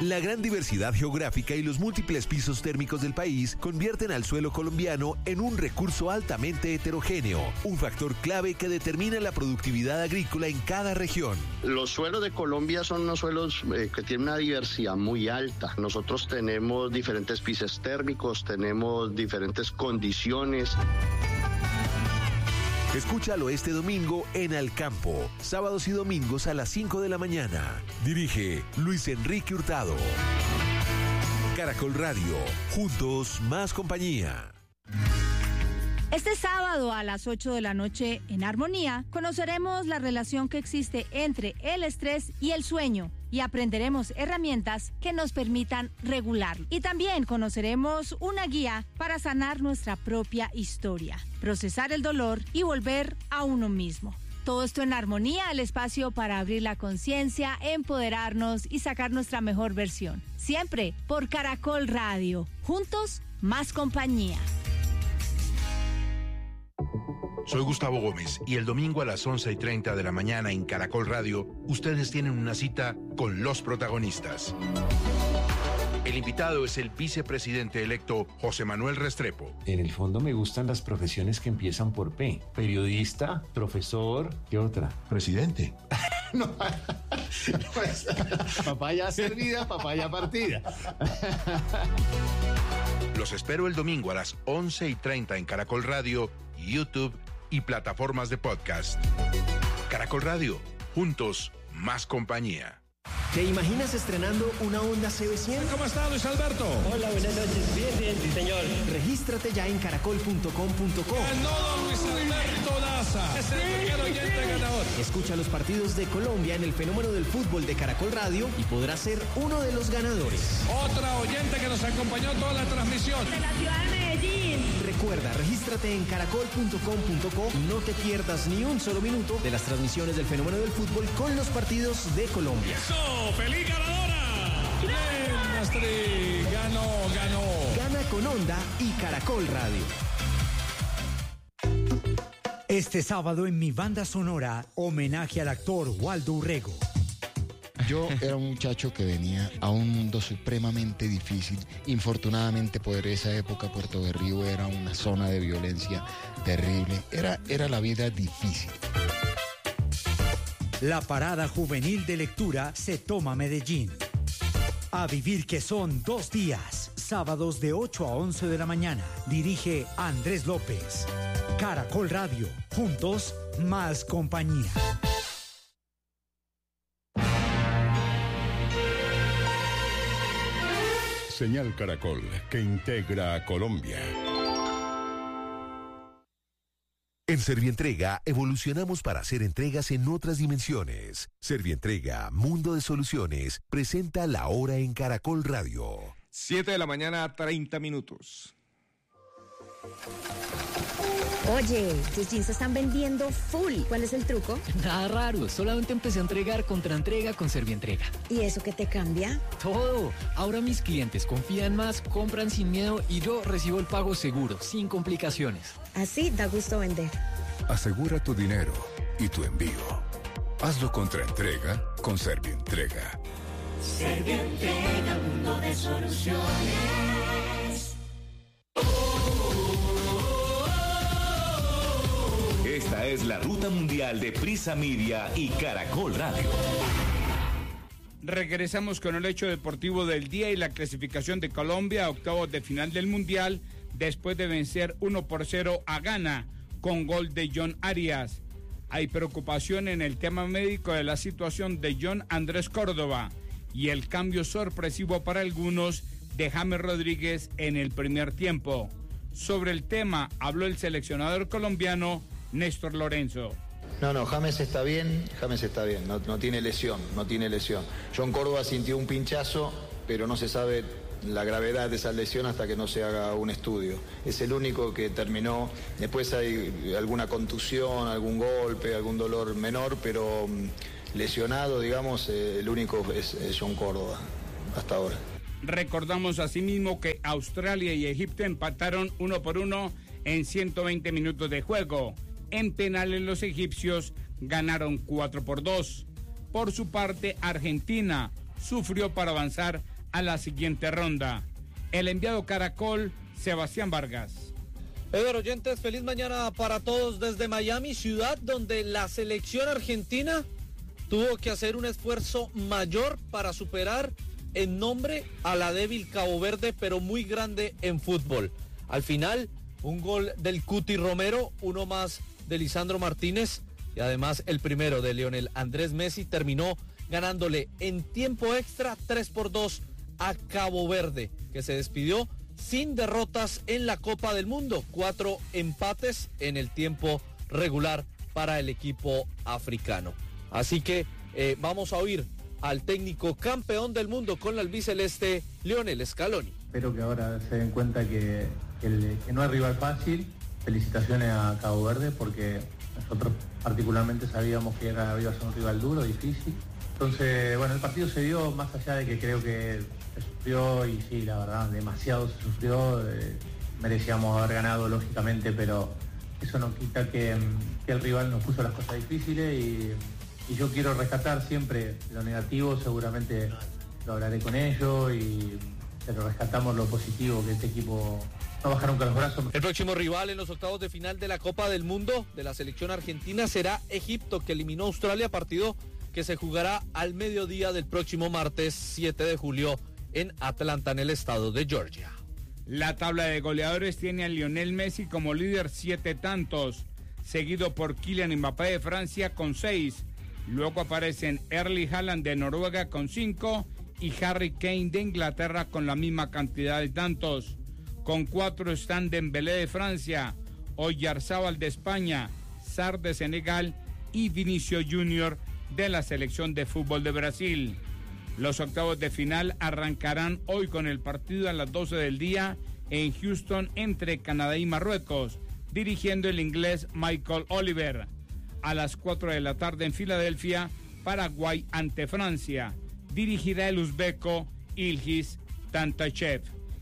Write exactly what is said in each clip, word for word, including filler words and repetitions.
La gran diversidad geográfica y los múltiples pisos térmicos del país convierten al suelo colombiano en un recurso altamente heterogéneo, un factor clave que determina la productividad agrícola en cada región. Los suelos de Colombia son unos suelos eh, que tienen una diversidad muy alta. Nosotros tenemos diferentes pisos térmicos, tenemos diferentes condiciones. Escúchalo este domingo en Al Campo, sábados y domingos a las cinco de la mañana. Dirige Luis Enrique Hurtado. Caracol Radio, juntos más compañía. Este sábado a las ocho de la noche en Armonía conoceremos la relación que existe entre el estrés y el sueño y aprenderemos herramientas que nos permitan regularlo. Y también conoceremos una guía para sanar nuestra propia historia, procesar el dolor y volver a uno mismo. Todo esto en Armonía, el espacio para abrir la conciencia, empoderarnos y sacar nuestra mejor versión. Siempre por Caracol Radio. Juntos, más compañía. Soy Gustavo Gómez y el domingo a las once y treinta de la mañana en Caracol Radio, ustedes tienen una cita con los protagonistas. El invitado es el vicepresidente electo José Manuel Restrepo. En el fondo me gustan las profesiones que empiezan por P. Periodista, profesor, ¿qué otra? Presidente. No, pues, papaya servida, papaya partida. Los espero el domingo a las once y treinta en Caracol Radio, YouTube y plataformas de podcast. Caracol Radio, juntos, más compañía. ¿Te imaginas estrenando una Honda C B cien? ¿Cómo está, Luis Alberto? Hola, buenas noches. Bien, bien, sí, señor. Regístrate ya en caracol punto com punto co. Ganó don Luis Alberto Daza. Es el primer oyente ganador. Escucha los partidos de Colombia en el fenómeno del fútbol de Caracol Radio y podrás ser uno de los ganadores. Otra oyente que nos acompañó toda la transmisión. De la ciudad de Medellín. Recuerda, regístrate en caracol punto com punto co y no te pierdas ni un solo minuto de las transmisiones del fenómeno del fútbol con los partidos de Colombia. ¡Eso! ¡Feliz ganadora! ¡Bien, Astrid! ¡Ganó, ganó! Gana con Honda y Caracol Radio. Este sábado en mi banda sonora, homenaje al actor Waldo Urrego. Yo era un muchacho que venía a un mundo supremamente difícil. Infortunadamente, por esa época, Puerto Berrío era una zona de violencia terrible. Era, era la vida difícil. La parada juvenil de lectura se toma Medellín. A vivir que son dos días, sábados de ocho a once de la mañana. Dirige Andrés López. Caracol Radio, juntos, más compañía. Señal Caracol, que integra a Colombia. En Servientrega evolucionamos para hacer entregas en otras dimensiones. Servientrega, Mundo de Soluciones, presenta La Hora en Caracol Radio. Siete de la mañana, treinta minutos. Oye, tus jeans se están vendiendo full. ¿Cuál es el truco? Nada raro, solamente empecé a entregar contra entrega con Servientrega. ¿Y eso qué te cambia? Todo. Ahora mis clientes confían más, compran sin miedo y yo recibo el pago seguro, sin complicaciones. Así da gusto vender. Asegura tu dinero y tu envío. Hazlo contra entrega con Servientrega. Servientrega, mundo de soluciones. Esta es la ruta mundial de Prisa Media y Caracol Radio. Regresamos con el hecho deportivo del día y la clasificación de Colombia a octavos de final del Mundial después de vencer uno por cero a Ghana con gol de John Arias. Hay preocupación en el tema médico de la situación de John Andrés Córdoba y el cambio sorpresivo para algunos de James Rodríguez en el primer tiempo. Sobre el tema habló el seleccionador colombiano Néstor Lorenzo. No, no, James está bien, James está bien, no, no tiene lesión, no tiene lesión. John Córdoba sintió un pinchazo, pero no se sabe la gravedad de esa lesión hasta que no se haga un estudio. Es el único que terminó, después hay alguna contusión, algún golpe, algún dolor menor, pero lesionado, digamos, eh, el único es, es John Córdoba, hasta ahora. Recordamos asimismo que Australia y Egipto empataron uno por uno en ciento veinte minutos de juego. En penales los egipcios ganaron cuatro por dos. Por su parte, Argentina sufrió para avanzar a la siguiente ronda. El enviado Caracol, Sebastián Vargas. Eduardo oyentes, feliz mañana para todos desde Miami, ciudad donde la selección argentina tuvo que hacer un esfuerzo mayor para superar en nombre a la débil Cabo Verde, pero muy grande en fútbol. Al final, un gol del Cuti Romero, uno más de Lisandro Martínez y además el primero de Lionel Andrés Messi terminó ganándole en tiempo extra tres por dos a Cabo Verde, que se despidió sin derrotas en la Copa del Mundo, cuatro empates en el tiempo regular para el equipo africano. Así que eh, vamos a oír al técnico campeón del mundo con la albiceleste, Lionel Scaloni. Espero que ahora se den cuenta que, que, el, que no es rival fácil. Felicitaciones a Cabo Verde porque nosotros particularmente sabíamos que era, iba a ser un rival duro, difícil. Entonces, bueno, el partido se dio más allá de que creo que se sufrió y sí, la verdad, demasiado se sufrió. Eh, merecíamos haber ganado, lógicamente, pero eso no quita que, que el rival nos puso las cosas difíciles y, y yo quiero rescatar siempre lo negativo, seguramente lo hablaré con ellos, y, pero rescatamos lo positivo, que este equipo no baja nunca los brazos. El próximo rival en los octavos de final de la Copa del Mundo de la selección argentina será Egipto, que eliminó a Australia, partido que se jugará al mediodía del próximo martes siete de julio en Atlanta, en el estado de Georgia. La tabla de goleadores tiene a Lionel Messi como líder, siete tantos, seguido por Kylian Mbappé de Francia con seis. Luego aparecen Erling Haaland de Noruega con cinco y Harry Kane de Inglaterra con la misma cantidad de tantos. Con cuatro están Dembélé de Francia, Oyarzábal de España, Sarr de Senegal y Vinicio Junior de la selección de fútbol de Brasil. Los octavos de final arrancarán hoy con el partido a las doce del día en Houston entre Canadá y Marruecos, dirigiendo el inglés Michael Oliver. A las cuatro de la tarde en Filadelfia, Paraguay ante Francia, dirigirá el uzbeco Ilgiz Tantachev.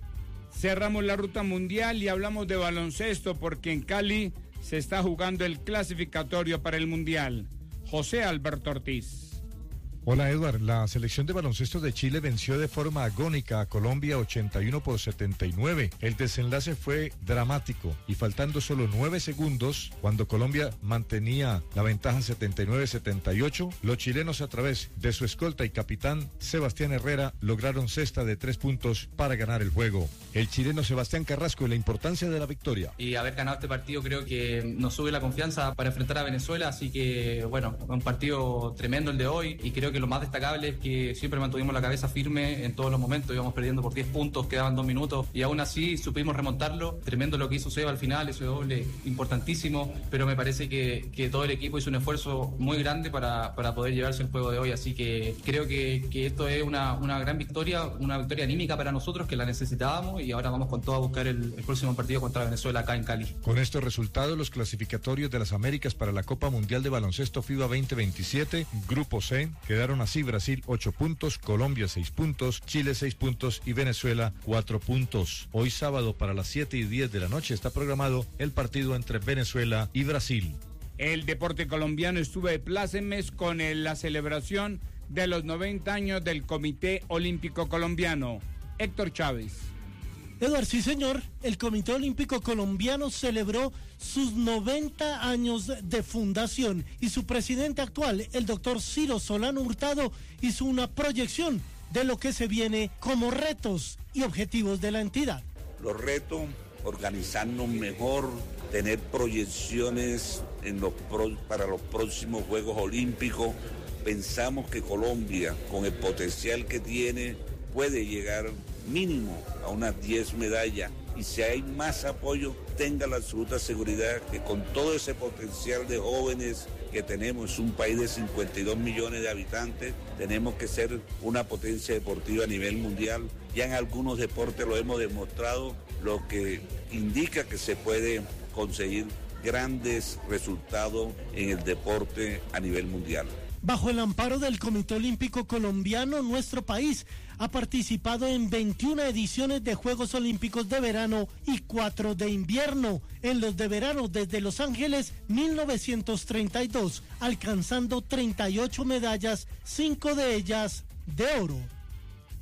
Cerramos la ruta mundial y hablamos de baloncesto porque en Cali se está jugando el clasificatorio para el mundial. José Alberto Ortiz. Hola Edward, la selección de baloncesto de Chile venció de forma agónica a Colombia ochenta y uno por setenta y nueve. El desenlace fue dramático y faltando solo nueve segundos, cuando Colombia mantenía la ventaja setenta y nueve a setenta y ocho, los chilenos a través de su escolta y capitán Sebastián Herrera lograron cesta de tres puntos para ganar el juego. El chileno Sebastián Carrasco y la importancia de la victoria. Y haber ganado este partido creo que nos sube la confianza para enfrentar a Venezuela, así que bueno, un partido tremendo el de hoy y creo que lo más destacable es que siempre mantuvimos la cabeza firme en todos los momentos, íbamos perdiendo por diez puntos, quedaban dos minutos y aún así supimos remontarlo. Tremendo lo que hizo Seba al final, ese doble importantísimo, pero me parece que, que todo el equipo hizo un esfuerzo muy grande para, para poder llevarse el juego de hoy, así que creo que, que esto es una, una gran victoria, una victoria anímica para nosotros que la necesitábamos y ahora vamos con todo a buscar el, el próximo partido contra Venezuela acá en Cali. Con estos resultados, los clasificatorios de las Américas para la Copa Mundial de Baloncesto FIBA veinte veintisiete, Grupo C, quedaron así: Brasil ocho puntos, Colombia seis puntos, Chile seis puntos y Venezuela cuatro puntos. Hoy sábado para las siete y diez de la noche está programado el partido entre Venezuela y Brasil. El deporte colombiano estuvo de plácemes con el, la celebración de los noventa años del Comité Olímpico Colombiano. Héctor Chávez. Eduardo, sí señor, el Comité Olímpico Colombiano celebró sus noventa años de fundación y su presidente actual, el doctor Ciro Solano Hurtado, hizo una proyección de lo que se viene como retos y objetivos de la entidad. Los retos, organizarnos mejor, tener proyecciones en los pro, para los próximos Juegos Olímpicos. Pensamos que Colombia, con el potencial que tiene, puede llegar mínimo a unas diez medallas y si hay más apoyo, tenga la absoluta seguridad que con todo ese potencial de jóvenes que tenemos, un país de cincuenta y dos millones de habitantes, tenemos que ser una potencia deportiva a nivel mundial. Ya en algunos deportes lo hemos demostrado, lo que indica que se puede conseguir grandes resultados en el deporte a nivel mundial. Bajo el amparo del Comité Olímpico Colombiano, nuestro país ha participado en veintiuna ediciones de Juegos Olímpicos de verano y cuatro de invierno. En los de verano desde Los Ángeles mil novecientos treinta y dos, alcanzando treinta y ocho medallas, cinco de ellas de oro.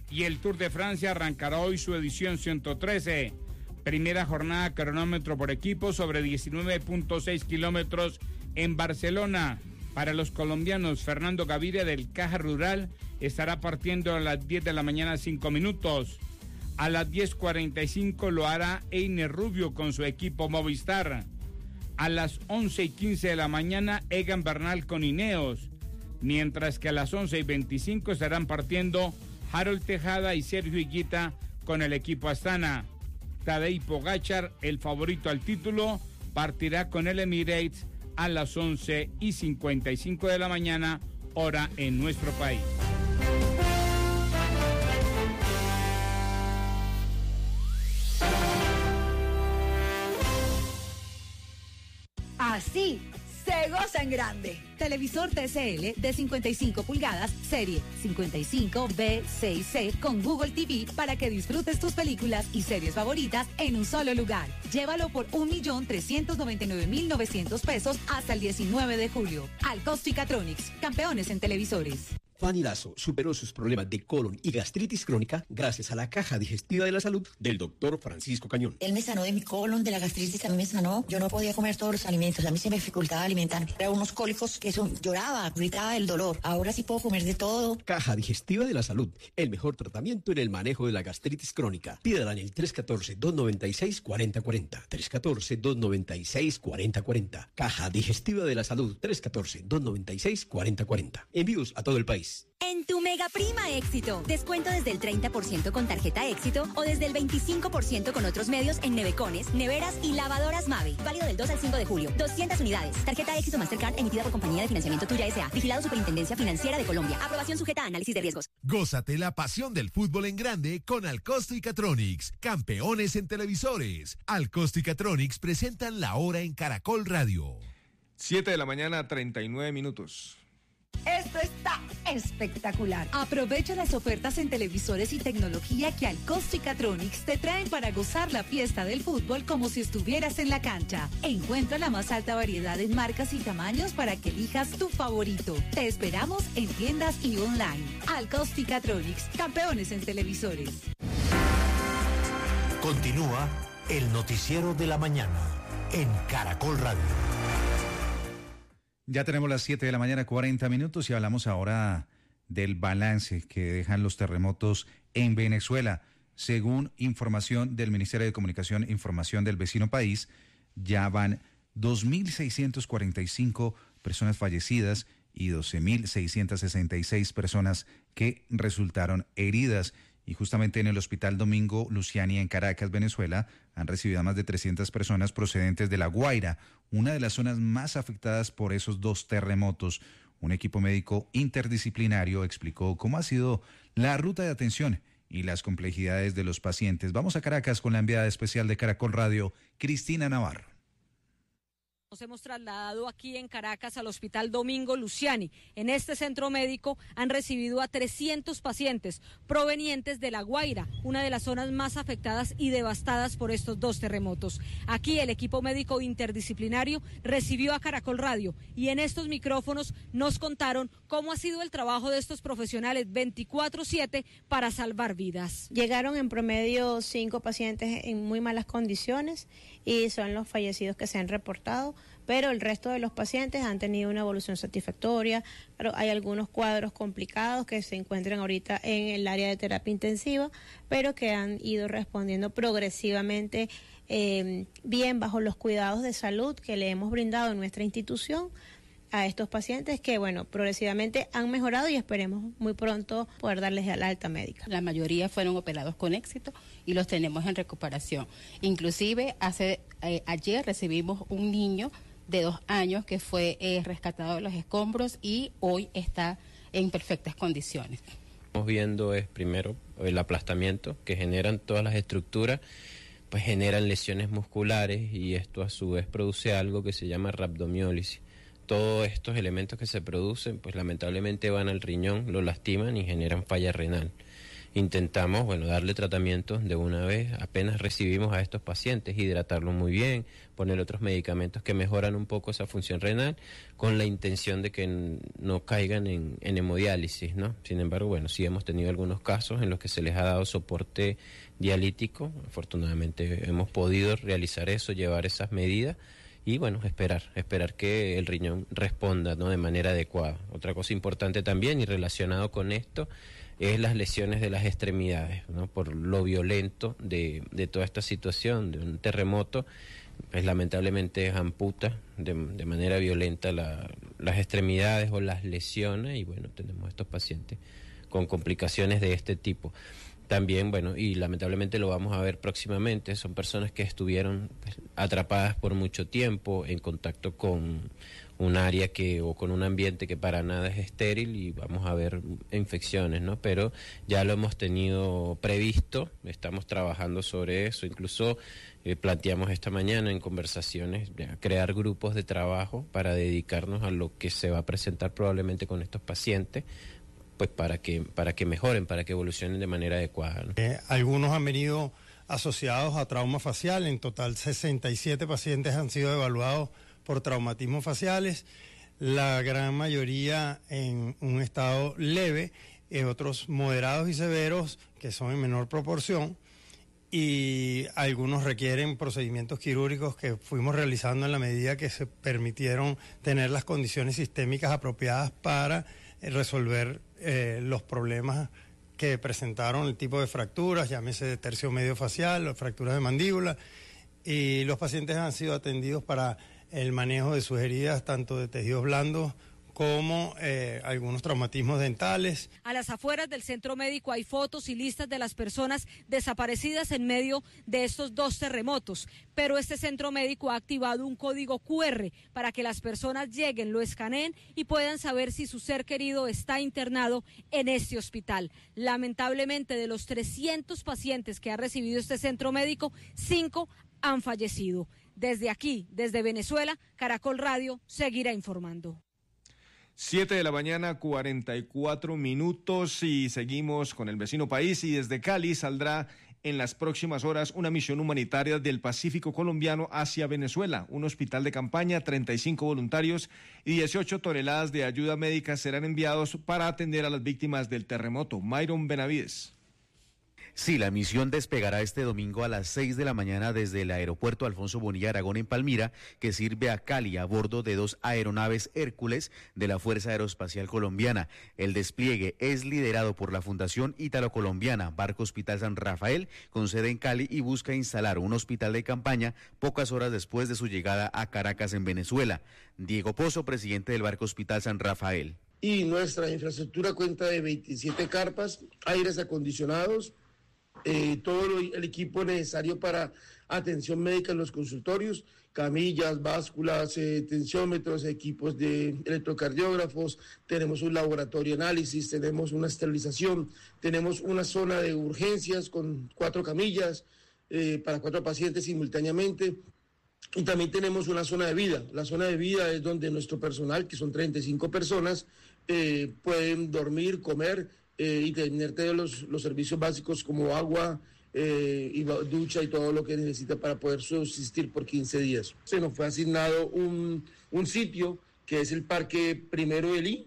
Y el Tour de Francia arrancará hoy su edición ciento trece. Primera jornada cronómetro por equipo sobre diecinueve punto seis kilómetros en Barcelona. Para los colombianos, Fernando Gaviria del Caja Rural estará partiendo a las diez de la mañana, cinco minutos. A las diez cuarenta y cinco lo hará Einer Rubio con su equipo Movistar. A las once y quince de la mañana, Egan Bernal con Ineos. Mientras que a las once y veinticinco estarán partiendo Harold Tejada y Sergio Higuita con el equipo Astana. Tadej Pogačar, el favorito al título, partirá con el Emirates a las once y cincuenta y cinco de la mañana, hora en nuestro país. Así se goza en grande. Televisor T C L de cincuenta y cinco pulgadas, serie cincuenta y cinco B seis C con Google T V para que disfrutes tus películas y series favoritas en un solo lugar. Llévalo por un millón trescientos noventa y nueve mil novecientos pesos hasta el diecinueve de julio. Al Costo y Catronics, campeones en televisores. Fanny Lazo superó sus problemas de colon y gastritis crónica gracias a la Caja Digestiva de la Salud del doctor Francisco Cañón. Él me sanó de mi colon, de la gastritis, a mí me sanó. Yo no podía comer todos los alimentos, a mí se me dificultaba alimentarme. Era unos cólicos que eso, lloraba, gritaba el dolor. Ahora sí puedo comer de todo. Caja Digestiva de la Salud, el mejor tratamiento en el manejo de la gastritis crónica. Pídala en el tres uno cuatro, dos nueve seis, cuatro cero cuatro cero. tres uno cuatro, dos nueve seis, cuatro cero cuatro cero. Caja Digestiva de la Salud, tres uno cuatro, dos nueve seis, cuatro cero cuatro cero. Envíos a todo el país. En tu Mega Prima Éxito, descuento desde el treinta por ciento con tarjeta Éxito o desde el veinticinco por ciento con otros medios en nevecones, neveras y lavadoras Mave. Válido del dos al cinco de julio. doscientas unidades. Tarjeta Éxito Mastercard emitida por Compañía de Financiamiento Tuya S A. Vigilado Superintendencia Financiera de Colombia. Aprobación sujeta a análisis de riesgos. Gózate la pasión del fútbol en grande con Alcosto y Catronics, campeones en televisores. Alcosto y Catronics presentan la hora en Caracol Radio. siete de la mañana, treinta y nueve minutos. Esto está espectacular. Aprovecha las ofertas en televisores y tecnología que Alcosto y Catronics te traen para gozar la fiesta del fútbol como si estuvieras en la cancha. Encuentra la más alta variedad en marcas y tamaños para que elijas tu favorito. Te esperamos en tiendas y online. Alcosto y Catronics, campeones en televisores. Continúa el noticiero de la mañana en Caracol Radio. Ya tenemos las siete de la mañana, cuarenta minutos, y hablamos ahora del balance que dejan los terremotos en Venezuela. Según información del Ministerio de Comunicación e Información del vecino país, ya van dos mil seiscientas cuarenta y cinco personas fallecidas y doce mil seiscientas sesenta y seis personas que resultaron heridas. Y justamente en el Hospital Domingo Luciani en Caracas, Venezuela, han recibido a más de trescientas personas procedentes de La Guaira, una de las zonas más afectadas por esos dos terremotos. Un equipo médico interdisciplinario explicó cómo ha sido la ruta de atención y las complejidades de los pacientes. Vamos a Caracas con la enviada especial de Caracol Radio, Cristina Navarro. Nos hemos trasladado aquí en Caracas al Hospital Domingo Luciani. En este centro médico han recibido a trescientos pacientes provenientes de La Guaira, una de las zonas más afectadas y devastadas por estos dos terremotos. Aquí el equipo médico interdisciplinario recibió a Caracol Radio y en estos micrófonos nos contaron cómo ha sido el trabajo de estos profesionales veinticuatro siete para salvar vidas. Llegaron en promedio cinco pacientes en muy malas condiciones y son los fallecidos que se han reportado, pero el resto de los pacientes han tenido una evolución satisfactoria, pero hay algunos cuadros complicados que se encuentran ahorita en el área de terapia intensiva, pero que han ido respondiendo progresivamente eh, bien bajo los cuidados de salud que le hemos brindado en nuestra institución a estos pacientes que, bueno, progresivamente han mejorado y esperemos muy pronto poder darles la alta médica. La mayoría fueron operados con éxito y los tenemos en recuperación. Inclusive, hace eh, ayer recibimos un niño de dos años que fue eh, rescatado de los escombros y hoy está en perfectas condiciones. Lo que estamos viendo es primero el aplastamiento que generan todas las estructuras, pues generan lesiones musculares y esto a su vez produce algo que se llama rhabdomiólisis. Todos estos elementos que se producen, pues lamentablemente van al riñón, lo lastiman y generan falla renal. intentamos, bueno, darle tratamiento de una vez, apenas recibimos a estos pacientes, hidratarlos muy bien, poner otros medicamentos que mejoran un poco esa función renal, con la intención de que no caigan en, en hemodiálisis, ¿no? Sin embargo, bueno, sí hemos tenido algunos casos en los que se les ha dado soporte dialítico, afortunadamente hemos podido realizar eso, llevar esas medidas, y bueno, esperar, esperar que el riñón responda, ¿no?, de manera adecuada. Otra cosa importante también y relacionado con esto es las lesiones de las extremidades, ¿no?, por lo violento de, de toda esta situación, de un terremoto, pues lamentablemente amputa de, de manera violenta la, las extremidades o las lesiones, y bueno, tenemos estos pacientes con complicaciones de este tipo. También, bueno, y lamentablemente lo vamos a ver próximamente, son personas que estuvieron pues, atrapadas por mucho tiempo en contacto con un área que o con un ambiente que para nada es estéril, y vamos a ver infecciones, ¿no? Pero ya lo hemos tenido previsto, estamos trabajando sobre eso, incluso eh, planteamos esta mañana en conversaciones ya, crear grupos de trabajo para dedicarnos a lo que se va a presentar probablemente con estos pacientes, pues para que para que mejoren, para que evolucionen de manera adecuada, ¿no? Eh, algunos han venido asociados a trauma facial, en total sesenta y siete pacientes han sido evaluados por traumatismos faciales, la gran mayoría en un estado leve, eh, otros moderados y severos que son en menor proporción, y algunos requieren procedimientos quirúrgicos que fuimos realizando en la medida que se permitieron tener las condiciones sistémicas apropiadas para resolver eh, los problemas que presentaron, el tipo de fracturas, llámese de tercio medio facial, o fracturas de mandíbula, y los pacientes han sido atendidos para el manejo de sus heridas, tanto de tejidos blandos como eh, algunos traumatismos dentales. A las afueras del centro médico hay fotos y listas de las personas desaparecidas en medio de estos dos terremotos, pero este centro médico ha activado un código cu erre para que las personas lleguen, lo escaneen y puedan saber si su ser querido está internado en este hospital. Lamentablemente, de los trescientos pacientes que ha recibido este centro médico, cinco han fallecido. Desde aquí, desde Venezuela, Caracol Radio seguirá informando. Siete de la mañana, cuarenta y cuatro minutos, y seguimos con el vecino país, y desde Cali saldrá en las próximas horas una misión humanitaria del Pacífico colombiano hacia Venezuela. Un hospital de campaña, treinta y cinco voluntarios y dieciocho toneladas de ayuda médica serán enviados para atender a las víctimas del terremoto. Myron Benavides. Sí, la misión despegará este domingo a las seis de la mañana desde el aeropuerto Alfonso Bonilla Aragón en Palmira, que sirve a Cali a bordo de dos aeronaves Hércules de la Fuerza Aeroespacial Colombiana. El despliegue es liderado por la Fundación Ítalo-Colombiana Barco Hospital San Rafael, con sede en Cali, y busca instalar un hospital de campaña pocas horas después de su llegada a Caracas, en Venezuela. Diego Pozo, presidente del Barco Hospital San Rafael. Y nuestra infraestructura cuenta de veintisiete carpas, aires acondicionados, Eh, todo lo, el equipo necesario para atención médica en los consultorios, camillas, básculas, eh, tensiómetros, equipos de electrocardiógrafos, tenemos un laboratorio de análisis, tenemos una esterilización, tenemos una zona de urgencias con cuatro camillas eh, para cuatro pacientes simultáneamente, y también tenemos una zona de vida. La zona de vida es donde nuestro personal, que son treinta y cinco personas, eh, pueden dormir, comer, Eh, y tener todos los, los servicios básicos como agua eh, y ducha y todo lo que necesita para poder subsistir por quince días. Se nos fue asignado un, un sitio que es el Parque Primero Elí,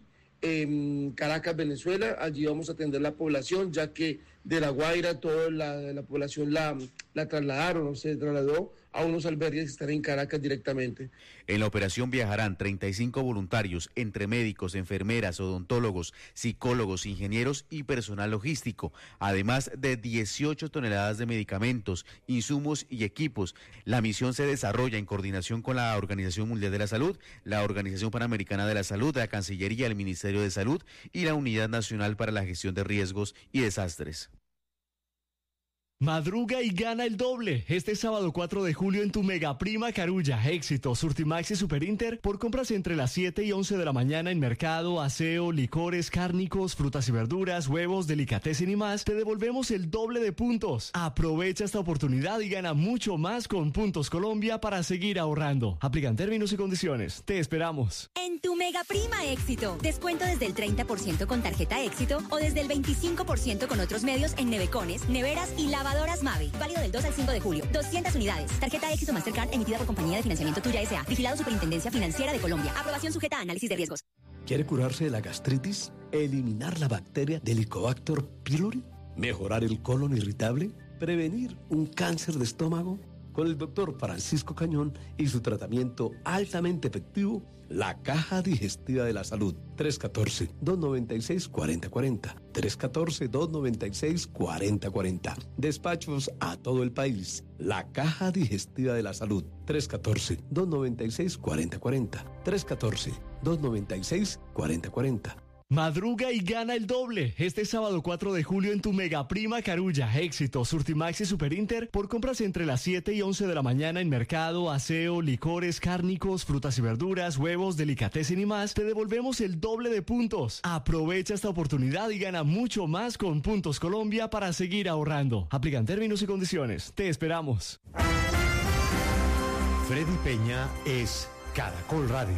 en Caracas, Venezuela. Allí vamos a atender la población, ya que de La Guaira toda la, la población la, la trasladaron o se trasladó a unos albergues que están en Caracas directamente. En la operación viajarán treinta y cinco voluntarios, entre médicos, enfermeras, odontólogos, psicólogos, ingenieros y personal logístico, además de dieciocho toneladas de medicamentos, insumos y equipos. La misión se desarrolla en coordinación con la Organización Mundial de la Salud, la Organización Panamericana de la Salud, la Cancillería, el Ministerio de Salud y la Unidad Nacional para la Gestión de Riesgos y Desastres. Madruga y gana el doble. Este sábado cuatro de julio en tu Mega Prima Carulla, Éxito, Surtimax y Superinter, por compras entre las siete y once de la mañana en mercado, aseo, licores, cárnicos, frutas y verduras, huevos, delicatessen y más, te devolvemos el doble de puntos. Aprovecha esta oportunidad y gana mucho más con Puntos Colombia para seguir ahorrando. Aplican términos y condiciones. Te esperamos. En tu Mega Prima Éxito, descuento desde el treinta por ciento con tarjeta Éxito o desde el veinticinco por ciento con otros medios en nevecones, neveras y lavadoras Mave. Válido del dos al cinco de julio. doscientas unidades. Tarjeta Éxito Mastercard emitida por Compañía de Financiamiento Tuya S A. Vigilado Superintendencia Financiera de Colombia. Aprobación sujeta a análisis de riesgos. ¿Quiere curarse de la gastritis? ¿Eliminar la bacteria del Helicobacter pylori? ¿Mejorar el colon irritable? ¿Prevenir un cáncer de estómago? Con el doctor Francisco Cañón y su tratamiento altamente efectivo, la Caja Digestiva de la Salud. tres uno cuatro, dos nueve seis, cuatro cero cuatro cero. tres uno cuatro, dos nueve seis, cuatro cero cuatro cero. Despachos a todo el país. La Caja Digestiva de la Salud. tres uno cuatro, dos nueve seis, cuatro cero cuatro cero. tres uno cuatro, dos nueve seis, cuatro cero cuatro cero. Madruga y gana el doble. Este sábado cuatro de julio en tu Mega Prima Carulla, Éxito, Surtimax y Superinter, por compras entre las siete y once de la mañana en mercado, aseo, licores, cárnicos, frutas y verduras, huevos, delicatessen y más, te devolvemos el doble de puntos. Aprovecha esta oportunidad y gana mucho más con Puntos Colombia para seguir ahorrando. Aplican términos y condiciones. Te esperamos. Freddy Peña es Caracol Radio.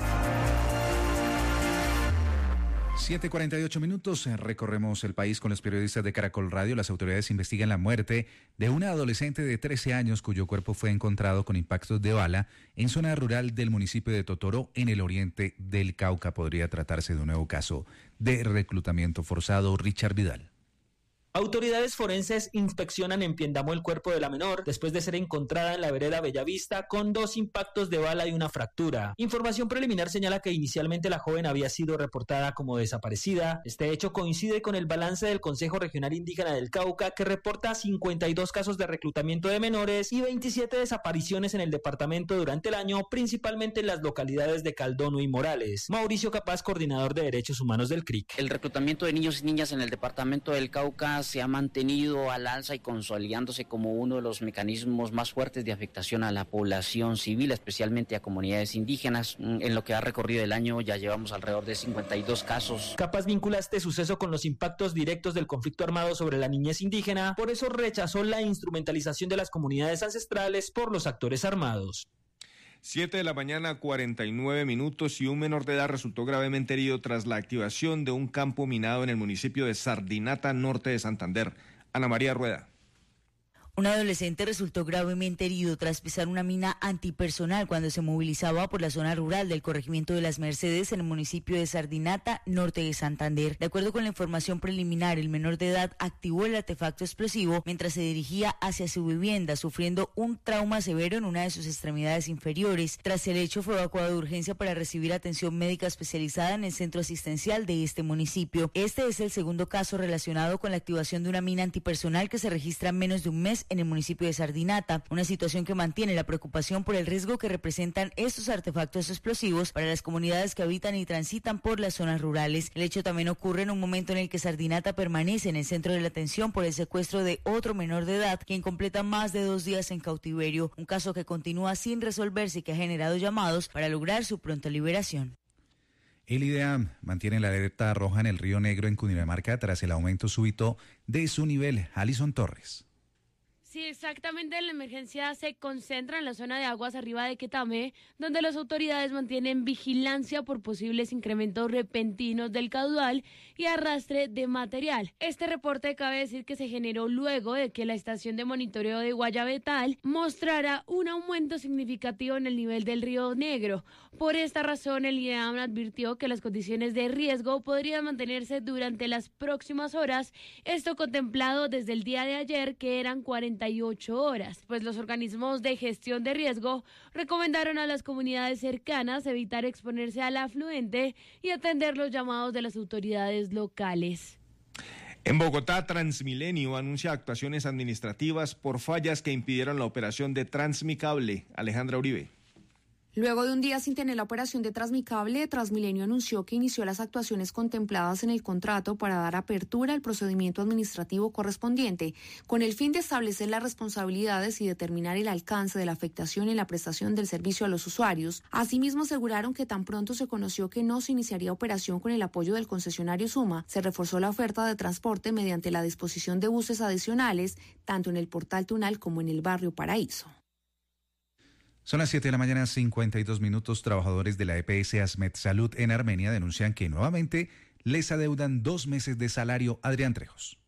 siete cuarenta y ocho minutos, recorremos el país con los periodistas de Caracol Radio. Las autoridades investigan la muerte de una adolescente de trece años cuyo cuerpo fue encontrado con impactos de bala en zona rural del municipio de Totoro, en el oriente del Cauca. Podría tratarse de un nuevo caso de reclutamiento forzado. Richard Vidal. Autoridades forenses inspeccionan en Piendamó el cuerpo de la menor después de ser encontrada en la vereda Bellavista con dos impactos de bala y una fractura. Información preliminar señala que inicialmente la joven había sido reportada como desaparecida. Este hecho coincide con el balance del Consejo Regional Indígena del Cauca, que reporta cincuenta y dos casos de reclutamiento de menores y veintisiete desapariciones en el departamento durante el año, principalmente en las localidades de Caldono y Morales. Mauricio Capaz, coordinador de Derechos Humanos del C R I C. El reclutamiento de niños y niñas en el departamento del Cauca se ha mantenido al alza y consolidándose como uno de los mecanismos más fuertes de afectación a la población civil, especialmente a comunidades indígenas. En lo que ha recorrido el año ya llevamos alrededor de cincuenta y dos casos. Capaz vincula este suceso con los impactos directos del conflicto armado sobre la niñez indígena, por eso rechazó la instrumentalización de las comunidades ancestrales por los actores armados. siete de la mañana, cuarenta y nueve minutos, y un menor de edad resultó gravemente herido tras la activación de un campo minado en el municipio de Sardinata, norte de Santander. Ana María Rueda. Un adolescente resultó gravemente herido tras pisar una mina antipersonal cuando se movilizaba por la zona rural del corregimiento de Las Mercedes en el municipio de Sardinata, norte de Santander. De acuerdo con la información preliminar, el menor de edad activó el artefacto explosivo mientras se dirigía hacia su vivienda, sufriendo un trauma severo en una de sus extremidades inferiores. Tras el hecho, fue evacuado de urgencia para recibir atención médica especializada en el centro asistencial de este municipio. Este es el segundo caso relacionado con la activación de una mina antipersonal que se registra en menos de un mes en el municipio de Sardinata, una situación que mantiene la preocupación por el riesgo que representan estos artefactos explosivos para las comunidades que habitan y transitan por las zonas rurales. El hecho también ocurre en un momento en el que Sardinata permanece en el centro de la atención por el secuestro de otro menor de edad, quien completa más de dos días en cautiverio, un caso que continúa sin resolverse y que ha generado llamados para lograr su pronta liberación. El IDEAM mantiene la alerta roja en el Río Negro en Cundinamarca tras el aumento súbito de su nivel. Alison Torres. Sí, exactamente, la emergencia se concentra en la zona de aguas arriba de Quetamé, donde las autoridades mantienen vigilancia por posibles incrementos repentinos del caudal y arrastre de material. Este reporte cabe decir que se generó luego de que la estación de monitoreo de Guayabetal mostrara un aumento significativo en el nivel del Río Negro. Por esta razón, el IDEAM advirtió que las condiciones de riesgo podrían mantenerse durante las próximas horas, esto contemplado desde el día de ayer, que eran cuarenta y ocho horas, pues los organismos de gestión de riesgo recomendaron a las comunidades cercanas evitar exponerse al afluente y atender los llamados de las autoridades locales. En Bogotá, Transmilenio anuncia actuaciones administrativas por fallas que impidieron la operación de Transmicable. Alejandra Uribe. Luego de un día sin tener la operación de Transmicable, Transmilenio anunció que inició las actuaciones contempladas en el contrato para dar apertura al procedimiento administrativo correspondiente, con el fin de establecer las responsabilidades y determinar el alcance de la afectación en la prestación del servicio a los usuarios. Asimismo, aseguraron que tan pronto se conoció que no se iniciaría operación con el apoyo del concesionario Suma, se reforzó la oferta de transporte mediante la disposición de buses adicionales, tanto en el Portal Tunal como en el barrio Paraíso. Son las siete de la mañana, cincuenta y dos minutos. Trabajadores de la E P S Asmed Salud en Armenia denuncian que nuevamente les adeudan dos meses de salario. Adrián Trejos.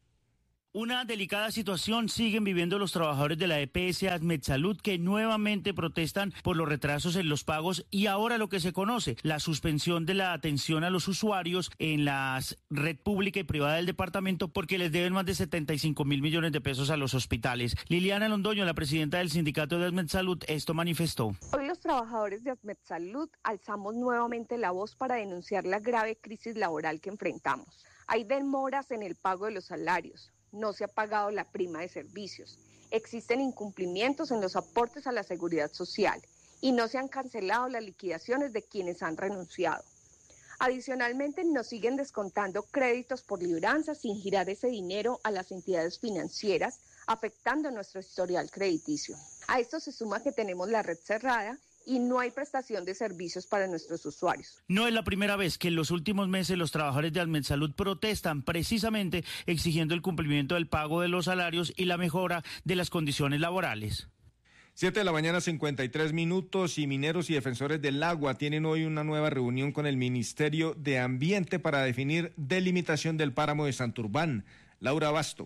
Una delicada situación siguen viviendo los trabajadores de la E P S Asmed Salud, que nuevamente protestan por los retrasos en los pagos y ahora lo que se conoce, la suspensión de la atención a los usuarios en la red pública y privada del departamento, porque les deben más de setenta y cinco mil millones de pesos a los hospitales. Liliana Londoño, la presidenta del sindicato de Asmed Salud, esto manifestó. Hoy los trabajadores de Asmed Salud alzamos nuevamente la voz para denunciar la grave crisis laboral que enfrentamos. Hay demoras en el pago de los salarios. No se ha pagado la prima de servicios, existen incumplimientos en los aportes a la seguridad social y no se han cancelado las liquidaciones de quienes han renunciado. Adicionalmente, nos siguen descontando créditos por libranza sin girar ese dinero a las entidades financieras, afectando nuestro historial crediticio. A esto se suma que tenemos la red cerrada y no hay prestación de servicios para nuestros usuarios. No es la primera vez que en los últimos meses los trabajadores de Asmed Salud protestan precisamente exigiendo el cumplimiento del pago de los salarios y la mejora de las condiciones laborales. Siete de la mañana, cincuenta y tres minutos, y mineros y defensores del agua tienen hoy una nueva reunión con el Ministerio de Ambiente para definir delimitación del páramo de Santurbán. Laura Basto.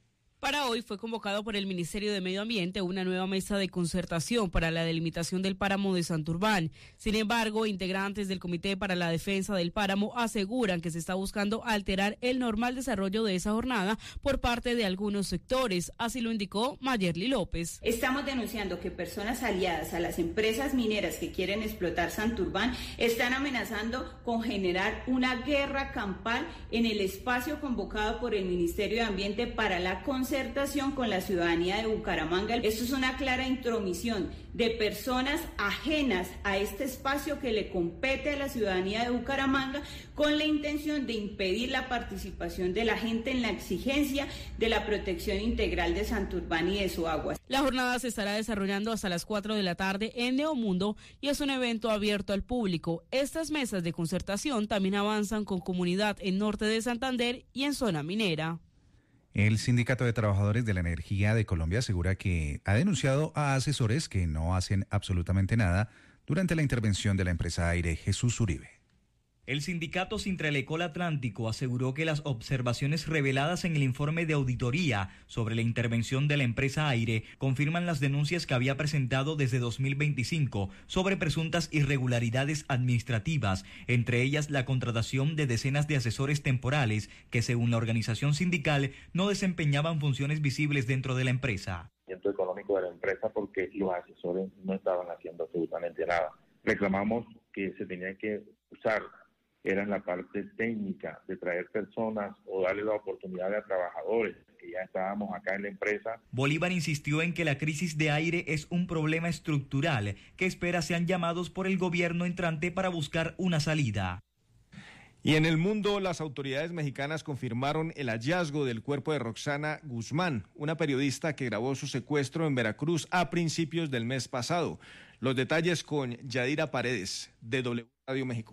Para hoy fue convocado por el Ministerio de Medio Ambiente una nueva mesa de concertación para la delimitación del páramo de Santurbán. Sin embargo, integrantes del Comité para la Defensa del Páramo aseguran que se está buscando alterar el normal desarrollo de esa jornada por parte de algunos sectores. Así lo indicó Mayerly López. Estamos denunciando que personas aliadas a las empresas mineras que quieren explotar Santurbán están amenazando con generar una guerra campal en el espacio convocado por el Ministerio de Ambiente para la conservación concertación con la ciudadanía de Bucaramanga. Esto es una clara intromisión de personas ajenas a este espacio que le compete a la ciudadanía de Bucaramanga, con la intención de impedir la participación de la gente en la exigencia de la protección integral de Santurbán y de su agua. La jornada se estará desarrollando hasta las cuatro de la tarde en Neomundo y es un evento abierto al público. Estas mesas de concertación también avanzan con comunidad en norte de Santander y en zona minera. El Sindicato de Trabajadores de la Energía de Colombia asegura que ha denunciado a asesores que no hacen absolutamente nada durante la intervención de la empresa Aire. Jesús Uribe. El sindicato Sintralecol Atlántico aseguró que las observaciones reveladas en el informe de auditoría sobre la intervención de la empresa Aire confirman las denuncias que había presentado desde dos mil veinticinco sobre presuntas irregularidades administrativas, entre ellas la contratación de decenas de asesores temporales que, según la organización sindical, no desempeñaban funciones visibles dentro de la empresa. Económico de la empresa porque los asesores no estaban haciendo absolutamente nada. Reclamamos que se tenía que usar era en la parte técnica de traer personas o darle la oportunidad a trabajadores que ya estábamos acá en la empresa. Bolívar insistió en que la crisis de Aire es un problema estructural que espera sean llamados por el gobierno entrante para buscar una salida. Y en el mundo, las autoridades mexicanas confirmaron el hallazgo del cuerpo de Roxana Guzmán, una periodista que grabó su secuestro en Veracruz a principios del mes pasado. Los detalles con Yadira Paredes, de W Radio México.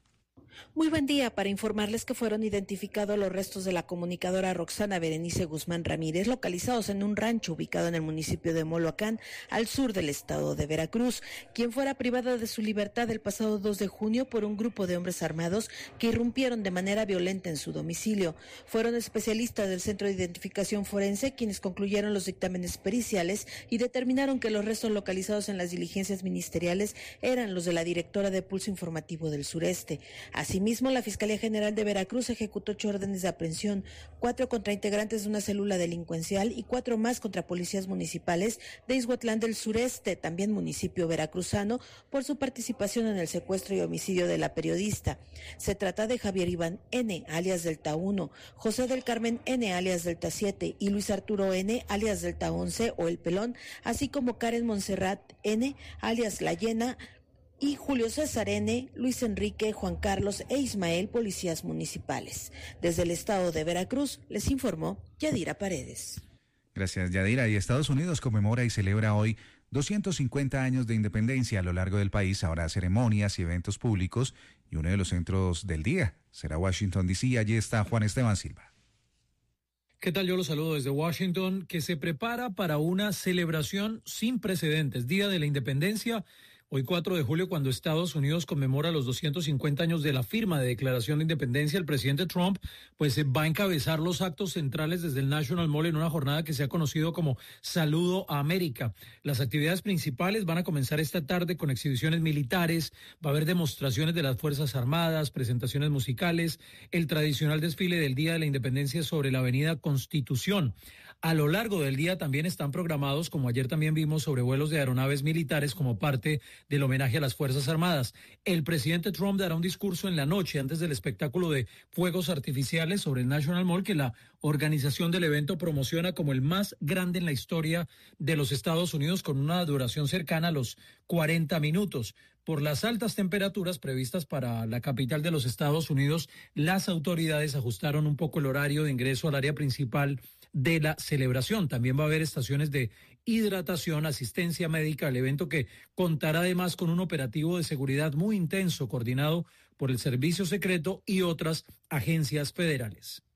Muy buen día, para informarles que fueron identificados los restos de la comunicadora Roxana Berenice Guzmán Ramírez, localizados en un rancho ubicado en el municipio de Moloacán, al sur del estado de Veracruz, quien fuera privada de su libertad el pasado dos de junio por un grupo de hombres armados que irrumpieron de manera violenta en su domicilio. Fueron especialistas del Centro de Identificación Forense quienes concluyeron los dictámenes periciales y determinaron que los restos localizados en las diligencias ministeriales eran los de la directora de Pulso Informativo del Sureste. Asimismo, la Fiscalía General de Veracruz ejecutó ocho órdenes de aprehensión, cuatro contra integrantes de una célula delincuencial y cuatro más contra policías municipales de Ixhuatlán del Sureste, también municipio veracruzano, por su participación en el secuestro y homicidio de la periodista. Se trata de Javier Iván N., alias Delta uno, José del Carmen N., alias Delta siete, y Luis Arturo N., alias Delta once o El Pelón, así como Karen Montserrat N., alias La Llena, y Julio César N., Luis Enrique, Juan Carlos e Ismael, policías municipales. Desde el estado de Veracruz les informó Yadira Paredes. Gracias, Yadira. Y Estados Unidos conmemora y celebra hoy doscientos cincuenta años de independencia. A lo largo del país habrá ceremonias y eventos públicos y uno de los centros del día será Washington, D C. Allí está Juan Esteban Silva. ¿Qué tal? Yo los saludo desde Washington, que se prepara para una celebración sin precedentes, Día de la Independencia. Hoy cuatro de julio, cuando Estados Unidos conmemora los doscientos cincuenta años de la firma de Declaración de Independencia, el presidente Trump pues va a encabezar los actos centrales desde el National Mall en una jornada que se ha conocido como Saludo a América. Las actividades principales van a comenzar esta tarde con exhibiciones militares, va a haber demostraciones de las Fuerzas Armadas, presentaciones musicales, el tradicional desfile del Día de la Independencia sobre la Avenida Constitución. A lo largo del día también están programados, como ayer también vimos, sobrevuelos de aeronaves militares como parte del homenaje a las Fuerzas Armadas. El presidente Trump dará un discurso en la noche antes del espectáculo de fuegos artificiales sobre el National Mall, que la organización del evento promociona como el más grande en la historia de los Estados Unidos, con una duración cercana a los cuarenta minutos. Por las altas temperaturas previstas para la capital de los Estados Unidos, las autoridades ajustaron un poco el horario de ingreso al área principal de la celebración. También va a haber estaciones de hidratación, asistencia médica al evento, que contará además con un operativo de seguridad muy intenso coordinado por el Servicio Secreto y otras agencias federales.